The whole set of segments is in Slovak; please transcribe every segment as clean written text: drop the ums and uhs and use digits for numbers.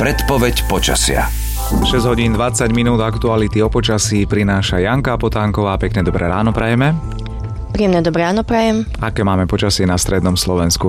Predpoveď počasia. 6 hodín 20 minút aktuality o počasí prináša Janka Potánková. Pekné dobré ráno prajeme. Príjemné dobré ráno prajem. Aké máme počasie na strednom Slovensku?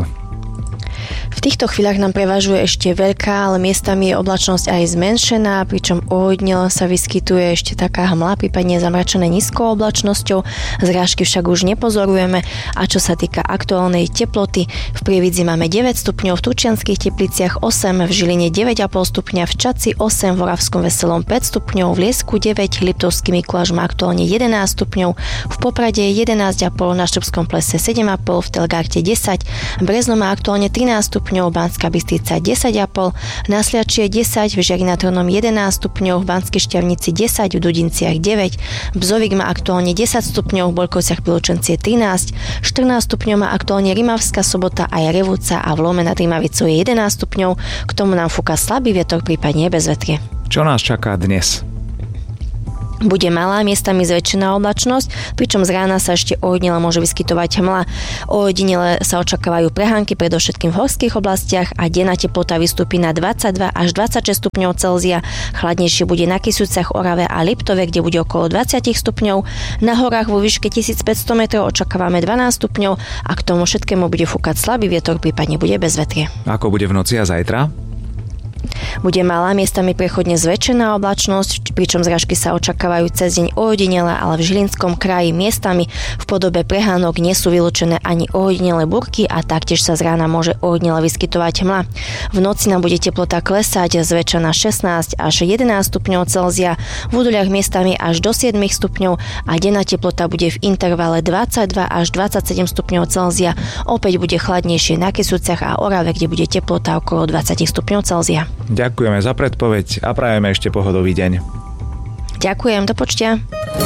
V týchto chvíľach nám prevažuje ešte veľká, ale miestami je oblačnosť aj zmenšená, pričom ojedinele sa vyskytuje ešte taká hmla, prípadne zamračené nízkou oblačnosťou. Zrážky však už nepozorujeme. A čo sa týka aktuálnej teploty, v Prievidzi máme 9 stupňov, v Tučianskych Tepliciach 8, v Žiline 9,5 stupňa, v Čadci 8, v Oravskom Veselom 5 stupňov, v Liesku 9, Liptovský Mikuláš má aktuálne 11 stupňov, v Poprade 11,5, na Štrbskom Plese 7,5, v Telgarte 10, Brezno má aktuálne 13 stupňov, Banská Bystrica 10,5, na Sliačie 10, v Žiari nad Hronom 11 stupňov, v Banskej Štiavnici 10, v Dudinciach 9, Bzovík má aktuálne 10 stupňov, v Boľkovciach pri Lučenci 13, 14 stupňov má aktuálne Rimavská Sobota a Revúca a v Lome nad Rimavicou je 11 stupňov, k tomu nám fúka slabý vietor, prípadne bezvetrie. Čo nás čaká dnes? Bude malá, miestami zväčšená oblačnosť, pričom z rána sa ešte ojedinele môže vyskytovať hmla. Ojedinele sa očakávajú prehánky, predovšetkým v horských oblastiach a denná teplota vystúpi na 22 až 26 stupňov Celzia. Chladnejšie bude na Kysucach, Orave a Liptove, kde bude okolo 20 stupňov. Na horách vo výške 1500 metrov očakávame 12 stupňov a k tomu všetkému bude fúkať slabý vietor, prípadne bude bezvetrie. Ako bude v noci a zajtra? Bude malá, miestami prechodne zväčšená oblačnosť, pričom zrážky sa očakávajú cez deň ojedinele, ale v Žilinskom kraji miestami v podobe prehánok nie sú vylúčené ani ojedinele búrky a taktiež sa z rána môže ojedinele vyskytovať hmla. V noci nám bude teplota klesať zväčša na 16 až 11 stupňov Celzia, v údoľach miestami až do 7 stupňov a denná teplota bude v intervale 22 až 27 stupňov Celzia. Opäť bude chladnejšie na Kysuciach a Orave, kde bude teplota okolo 20 stupňov Celzia. Ďakujeme za predpoveď a prajeme ešte pohodový deň. Ďakujem, do počtia.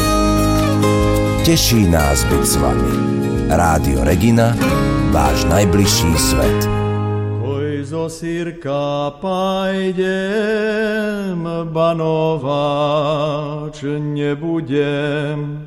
Teší nás byť s vami. Rádio Regina, váš najbližší svet. Koj zo sírka pajdem, banovač nebudem.